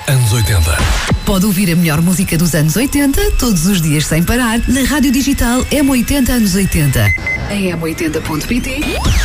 anos 80. Pode ouvir a melhor música dos anos 80, todos os dias sem parar, na rádio digital M80 anos 80. Em m80.pt